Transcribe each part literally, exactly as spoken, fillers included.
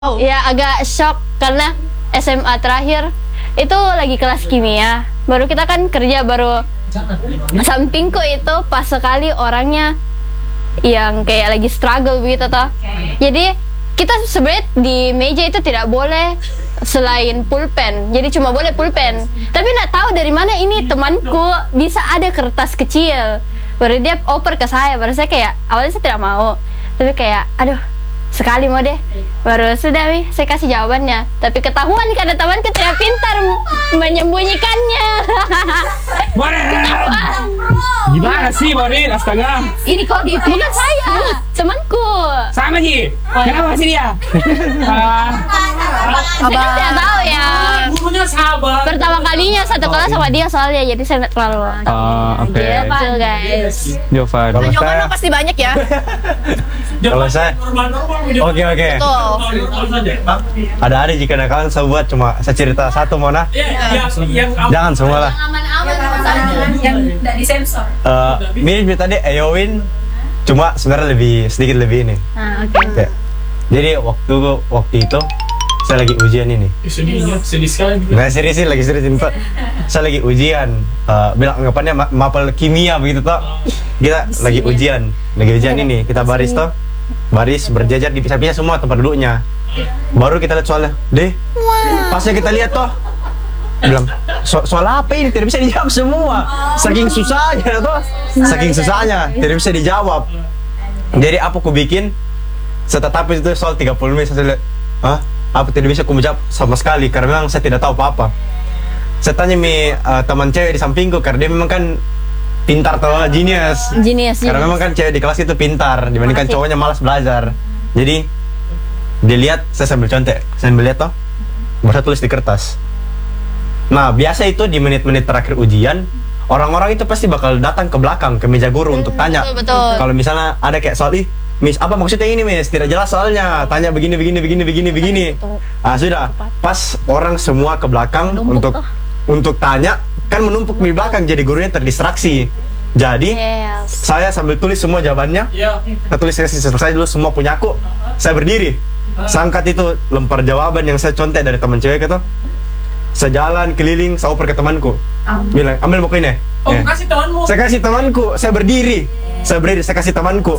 Oh. Ya agak shock karena S M A terakhir itu lagi kelas kimia. Baru kita kan kerja baru sampingku itu pas sekali orangnya yang kayak lagi struggle begitu toh. Jadi kita sebenarnya di meja itu tidak boleh selain pulpen. Jadi cuma boleh pulpen. Tapi nggak tahu dari mana ini temanku bisa ada kertas kecil. Baru dia oper ke saya. Baru saya kayak awalnya saya tidak mau. Tapi kayak aduh sekali mau deh, baru sudah nih saya kasih jawabannya, tapi ketahuan karena temanku tidak pintar menyembunyikannya. Morin, gimana sih Morin? Astaga, ini kok di bukan saya, temanku. Sama sih, kenapa sih dia? Saya kan tidak tahu ya. Gurunya sahabat. Pertama kalinya satu kelas sama dia soalnya, jadi saya nggak terlalu. Oh, oke. Gitu guys. Jovan. Kalau saya, pasti banyak ya. kalau saya, oke oke. Ada ada jika nakalan saya buat cuma saya cerita satu Mona. Jangan semua lah. Yang tidak disensor. Uh, mirip tadi Eyowin, cuma sebenarnya lebih sedikit lebih ini. Ah, oke. Oke. Jadi waktu waktu itu saya lagi ujian ini. Sedih, sedih sekali. Nggak serius sih, lagi serius Pak. Saya lagi ujian, uh, bilang anggapannya ma mapel kimia begitu toh. Kita lagi ujian, lagi ujian ini. Kita baris toh, baris berjajar dipisah-pisah semua tempat duduknya. Baru kita lihat soalnya, deh. Pasnya kita lihat toh, bilang so soal apa ini tidak bisa dijawab semua. Saking susahnya toh, saking susahnya tidak bisa dijawab. Jadi apa aku bikin? Setetapi itu soal tiga puluh menit saya lihat, hah? Apa tidak bisa aku menjawab sama sekali karena memang saya tidak tahu apa-apa. Saya tanya mi uh, teman cewek di sampingku karena dia memang kan pintar atau genius. Genius. Karena memang kan cewek di kelas itu pintar dibandingkan Makasih. cowoknya malas belajar. Jadi dilihat, saya sambil contek, saya sambil lihat toh, baru saya tulis di kertas. Nah biasa itu di menit-menit terakhir ujian, orang-orang itu pasti bakal datang ke belakang ke meja guru untuk tanya. Betul, betul. Kalau misalnya ada kayak soal ih, Miss, apa maksudnya ini, Miss? Tidak jelas soalnya. Tanya begini, begini, begini, begini, begini. Ah, sudah. Pas orang semua ke belakang Menumpuk untuk toh. untuk tanya, kan menumpuk di belakang, jadi gurunya terdistraksi. Jadi, Yes. saya sambil tulis semua jawabannya. Iya. Saya tulis saya selesai dulu semua punya aku. Saya berdiri. Saya angkat itu lempar jawaban yang saya contek dari teman cewek itu. Saya jalan keliling, saya oper ke temanku. Bilang, ambil buku ini. Oh, Eh. kasih temanmu. Saya kasih temanku, saya berdiri. Saya berdiri, saya kasih temanku.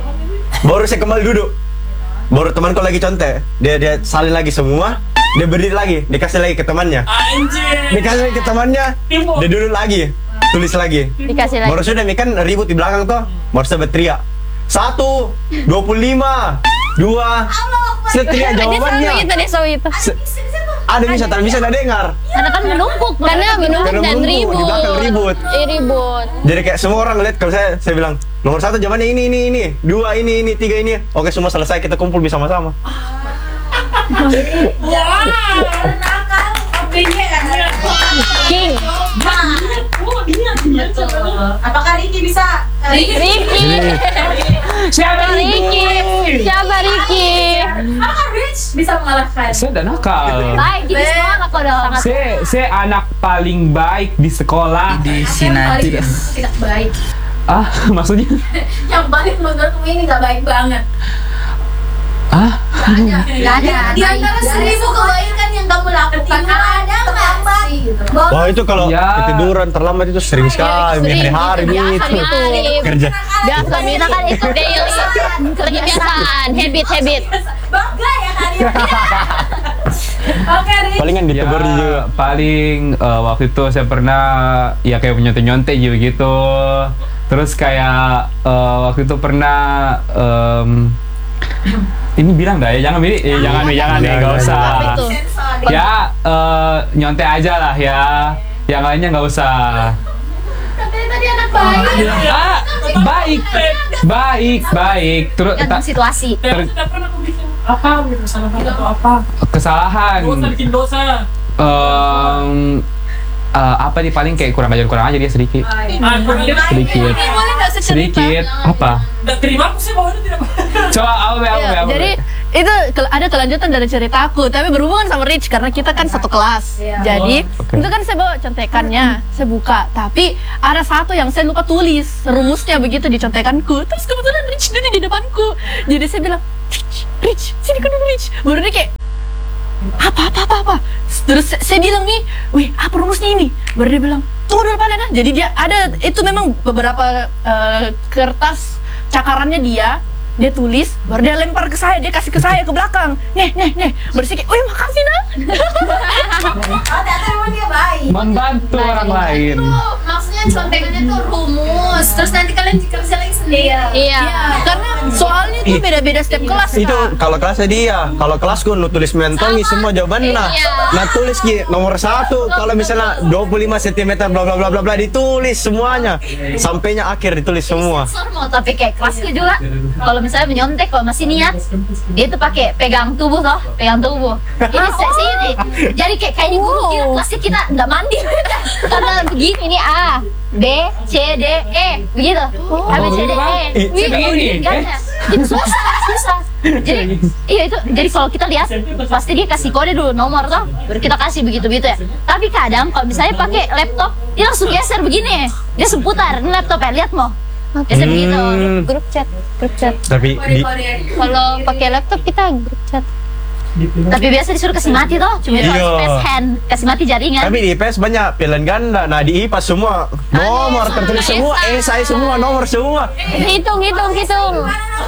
Baru saya kembali duduk. Baru temanku lagi contek. Dia dia salin lagi semua. Dia berdiri lagi, dikasih lagi ke temannya. Anjir. Dikasih lagi ke temannya. Dia duduk lagi, tulis lagi. Dikasih lagi. Baru sudah, mi kan ribut di belakang toh. Baru saya berteriak. Satu, dua puluh lima, dua. Saya teriak Dia selalu jawabannya. gitu, dia selalu itu. Se- Ada bisa, tapi bisa nggak dengar. Karena kan menumpuk, karena menumpuk Karena dan menumpuk, ribut. di belakang ribut. Eh, ribut. Jadi kayak semua orang lihat kalau saya, saya bilang nomor satu jawabannya ini, ini, ini, dua, ini, ini, tiga, ini. Oke, semua selesai, kita kumpul bersama-sama. Wah. Nakal, opini ya. King. Apakah Ricky bisa? Ricky. Siapa Ricky. Siapa Ricky? Apakah Rich bisa mengalahkan? Saya udah nakal. Baik, jadi semangat kok dong. Saya saya anak paling baik di sekolah. di Yang Sinati. paling tidak baik. Ah, maksudnya? Yang baik menurutku ini nggak baik banget. Ah, Gak ada. Di antara seribu kebaikan yang kamu lakukan ada nggak sih? Gitu. Wah, itu kalau Ya. ketiduran terlambat itu sering sekali, sering, hari-hari biasa gitu. itu. Kerja. Biasa, kita kan itu daily. Kebiasaan, habit-habit. Bangga ya kalian. Oke, Rich. Palingan ditegur ya, juga. paling eh, waktu itu saya pernah ya kayak nyontek-nyontek juga gitu. Terus kayak eh, waktu itu pernah em, ini bilang dah ya, jangan ini, eh, jangan nih, jangan nih, nggak usah. Apa itu? Sensor. Ya eh, nyontek aja lah ya, yang lainnya nggak usah. Katanya tadi anak baik. Ah, baik, baik, baik. Terus Gantung ta- situasi. ter- Tidak pernah aku bikin apa gitu, kesalahan atau apa kesalahan. dosa bikin dosa. Em, eh, apa nih paling kayak kurang ajar kurang aja dia sedikit. Ah, kurang ajar. Sedikit. Ini boleh nggak secerita? Sedikit. Apa? Nggak terima aku sih bahwa itu tidak. Coba apa apa apa. Ya, apa, jadi itu kel- ada kelanjutan dari ceritaku, tapi berhubungan sama Rich karena kita kan satu kelas. Iya. Jadi Oh, oke. itu kan saya bawa contekannya, saya buka, tapi ada satu yang saya lupa tulis rumusnya begitu di contekanku. Terus kebetulan Rich duduk di depanku, jadi saya bilang, Rich, sini kan dulu Rich. Baru dia kayak apa apa apa apa. Terus saya, saya bilang nih, wih apa rumusnya ini? Baru dia bilang tunggu dulu Pak Lena. Jadi dia ada itu memang beberapa eh, kertas cakarannya dia dia tulis, baru dia lempar ke saya, dia kasih ke saya ke belakang. Nih, nih, nih. Baru saya kayak, wih makasih nah. Oh, ternyata memang dia baik. Membantu orang lain. Tuh, maksudnya contekannya tuh rumus. Terus nanti kalian kerja lagi sendiri. Iya. Ya, karena soalnya itu beda-beda setiap kelas. Itu Kak. kalau kelasnya dia, kalau kelasku nu tulis mentongi semua jawaban nah. Iya. Nah tulis Ki, nomor satu kalau misalnya dua puluh lima sentimeter bla bla bla bla bla ditulis semuanya. Sampainya akhir ditulis semua. Sensor mau tapi kayak kelasnya juga. Kalau misalnya menyontek, kalau masih niat, dia tuh pakai pegang tubuh toh, pegang tubuh. Ini seksi ini. Jadi kayak kayaknya guru kira kelasnya kita nggak mandi. Karena begini nih A, B, C, D, E, begitu. A, B, C, D, E. I- Wih, begini, kan eh? ya? Itu susah, susah. Jadi, iya itu. Jadi kalau kita lihat, pasti dia kasih kode dulu nomor toh, baru kita kasih begitu-begitu ya. Tapi kadang kalau misalnya pakai laptop, dia langsung geser begini. Dia seputar, ini laptop ya, lihat mau. Geser begitu. Hmm, Grup chat, grup chat. tapi di, Kalau pakai laptop kita grup chat. Tapi biasa disuruh kasih mati toh, cuma itu Iya. space hand, kasih mati jaringan. tapi di I P S banyak pilihan ganda. Nah di I P A semua nomor tertulis semua, esai semua nomor semua. Hitung, hitung, hitung.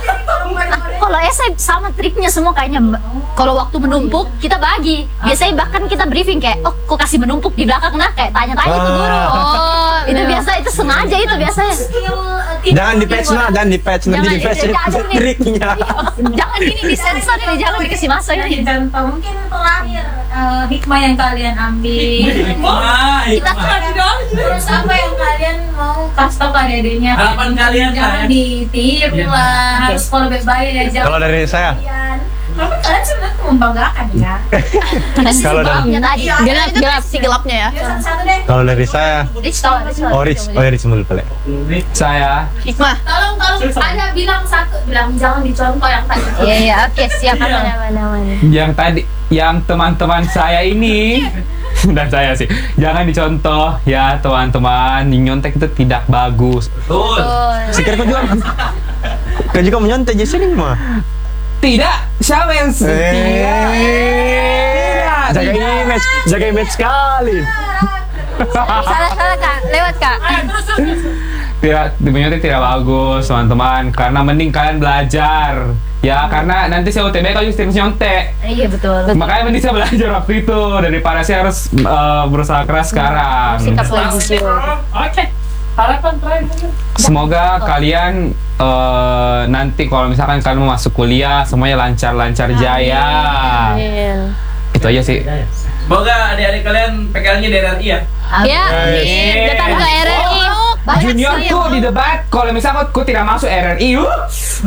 Kalau esai sama triknya semua kayaknya. Mbak. Kalau waktu menumpuk kita bagi. Biasanya bahkan kita briefing kayak, oh kok kasih menumpuk di belakang nah, kayak tanya-tanya ke guru. Oh, Itu biasa, itu sengaja itu biasanya. Jangan di patch nah, jangan di patch nanti di Jangan, patch jangan nih. triknya. Jangan gini disensor ini, jangan dikasih masuk ini. Contoh mungkin terakhir eh, hikmah yang kalian ambil. Wah, Kita Terus apa yang kalian mau kasih tau ke adik-adiknya? harapan kalian Jangan lah. ditiru lah, harus kalau baik-baik ya jangan. Kalau dari saya, kalian. Tapi kalian sebenarnya membanggakan ya. kalau dari Ya tadi. Gelap, gelap sih gelapnya ya. Ya satu-satu deh. kalau dari saya, Rich tahu, Rich tahu. oh Rich, oh ya Rich mulu pale. Saya Hikmah. Tolong tolong ada bilang satu, bilang jangan dicontoh yang tadi. Iya iya, oke siap. mana, mana, mana. yang tadi, yang teman-teman saya ini dan saya sih, jangan dicontoh ya teman-teman. Nyontek itu tidak bagus. Betul. Sikir kau juga, kau juga menyontek jadi sini mah. Tidak, siapa yang Eh, tidak, jaga tidak. image, jaga image sekali. Salah, salah kak, lewat kak. Tidak, menyontek tidak bagus teman-teman, karena mending kalian belajar ya, karena nanti saya U T B kalau justru nyontek. Iya betul. Makanya mending saya belajar waktu itu daripada saya harus eh, berusaha keras sekarang. Sikap lagi. Oke. Harapan terakhir mungkin. Semoga kalian eh, nanti kalau misalkan kalian mau masuk kuliah semuanya lancar-lancar jaya. Amin. Itu aja sih. Semoga adik-adik kalian P K L-nya di R R I ya. Ya, datang ke R R I. Banyak Juniorku sih di debat, kalau misalkan aku tidak masuk R R I, uh.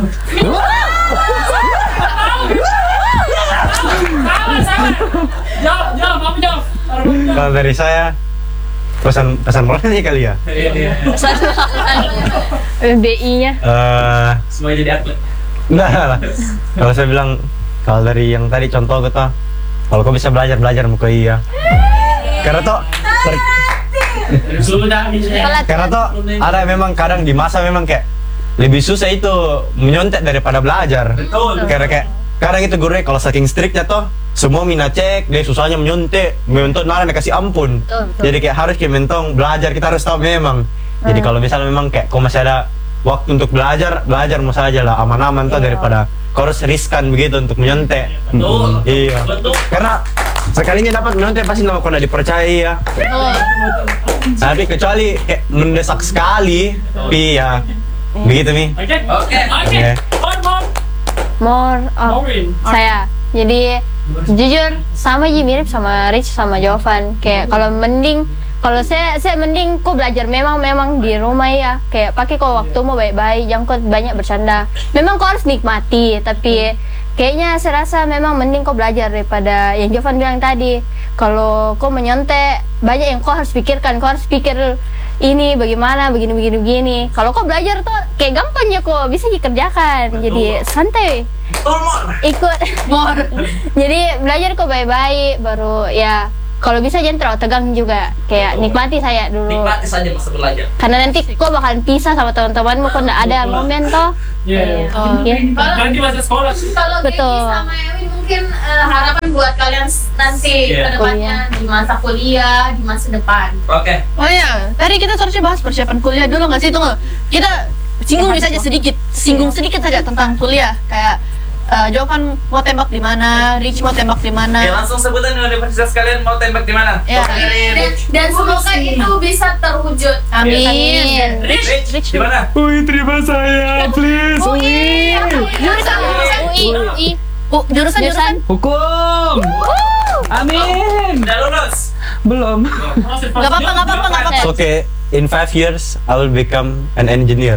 Salah, salah. Jawab, jawab, apa jawab? Harapan jawab. Kalau dari saya, pesan pesan moral nih kali ya. Iya, iya. B I-nya. Eh, Semuanya jadi atlet. Enggak lah. Kalau saya bilang, kalau dari yang tadi contoh kita, kalau kau bisa belajar belajar muka iya. Karena toh, ter- Sudah bisa. karena toh ada memang kadang di masa memang kayak lebih susah itu menyontek daripada belajar. Betul. Karena kayak kadang itu gurunya kalau saking striknya toh semua mina cek, dia susahnya menyontek, menyontek nara kasih ampun. Betul, betul. Jadi kayak harus kayak mentong belajar, kita harus tahu memang. Jadi kalau misalnya memang kayak kau masih ada waktu untuk belajar, belajar mau saja lah aman-aman toh daripada kau harus riskan begitu untuk menyontek. Betul. Iya. Betul. Karena sekalinya dapat menyontek pasti lama kau tidak dipercaya. Tapi kecuali kayak mendesak sekali, iya. Begitu nih. Oke. Oke. Oke. Oke. Mon, mon. More, oh, Maureen. saya. Jadi jujur sama Ji mirip sama Rich sama Jovan. Kayak kalau mending kalau saya saya mending kok belajar memang memang di rumah ya. Kayak pakai kok waktu mau baik-baik, jangan kok banyak bercanda. Memang kok harus nikmati, tapi kayaknya saya rasa memang mending kok belajar daripada yang Jovan bilang tadi. Kalau kok menyontek, banyak yang kok harus pikirkan, kok harus pikir ini bagaimana, begini begini begini. Kalau kok belajar tuh kayak gampang ya kok bisa dikerjakan. Jadi santai. Ikut. Jadi belajar kok baik-baik, baru ya kalau bisa jangan terlalu tegang juga, kayak nikmati saya dulu. Nikmati saja masa belajar. Karena nanti kok bakalan pisah sama teman-temanmu, kok nggak ada momen toh. Iya. Oh, iya. Nanti masa sekolah. Kalau Betul. Geki sama Ewin mungkin eh, harapan buat kalian s- nanti Iya. ke depannya di masa kuliah, di masa depan. Oke. Oh iya, tadi kita seharusnya bahas persiapan kuliah dulu nggak sih? Tunggu, kita singgung saja sedikit, singgung sedikit saja tentang kuliah. Kayak uh, Jovan mau tembak di mana, Rich mau tembak di Ya mana. langsung sebutan universitas kalian mau tembak di mana? Ya. Dan, dan semoga itu bisa terwujud. Amin. Amin. Rich, Rich di mana? Ui, terima saya, please. U I, jurusan jurusan U I, U I. U- jurusan jurusan. Hukum. Amin. Udah lulus? Belum. Gak apa-apa, gak apa-apa, gak apa-apa. So, okay, in five years I will become an engineer.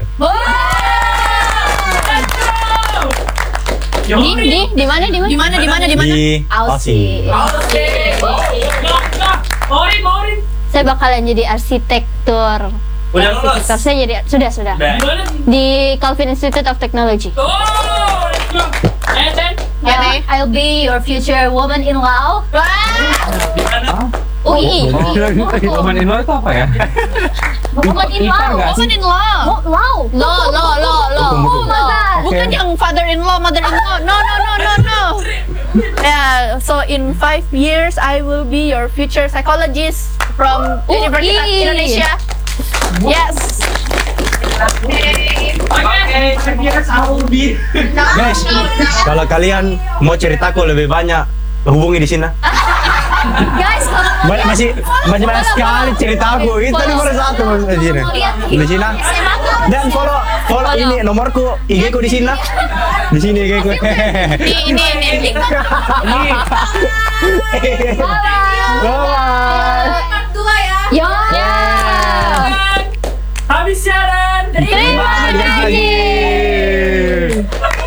Di di di mana di Di mana? mana, di mana, di mana? Di Aussie. Aussie. Morin, Morin. Saya bakalan jadi arsitektur. Udah lulus? Arsitektur saya jadi sudah sudah. Udah. Di Calvin Institute of Technology. Oh, let's go. And then, Ya, nih. I'll be your future woman in law. di mana? U I. Woman in law itu apa ya? Woman in Ipar law. nggak sih? Woman in law. Wow. Lo lo lo lo. Hukum, hukum. Oh my god. Bukan yang father in law, mother in law. No, no, no, no, no. Yeah, so in five years I will be your future psychologist from U I. University of Indonesia. Yes. Oke, five years I will be. Guys, kalau kalian mau ceritaku lebih banyak, hubungi di sini. Guys, kalau mau Banyak masih masih banyak sekali ceritaku. Itu nomor satu di sini. Di sini. Dan follow follow ini nomorku, I G ku di sini. Di sini I G ku. Ini, ini, ini. Bye. part dua ya. Yo. Habis siaran. Terima kasih. Kasih.